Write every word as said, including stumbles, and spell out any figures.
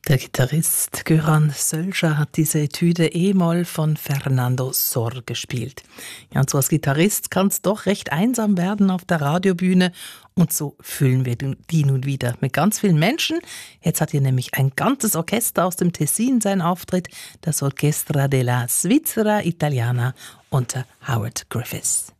Der Gitarrist Göran Sölscher hat diese Etüde E-Moll von Fernando Sor gespielt. Ja, und so als Gitarrist kann es doch recht einsam werden auf der Radiobühne. Und so füllen wir die nun wieder mit ganz vielen Menschen. Jetzt hat hier nämlich ein ganzes Orchester aus dem Tessin seinen Auftritt, das Orchestra della Svizzera Italiana unter Howard Griffiths.